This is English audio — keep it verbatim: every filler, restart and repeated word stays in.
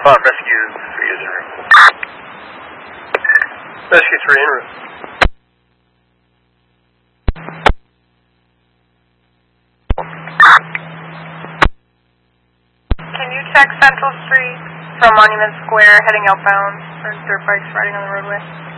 five, rescue three is en route. Rescue three en route. Can you check Central Street from Monument Square heading outbound? There's dirt bikes riding on the roadway.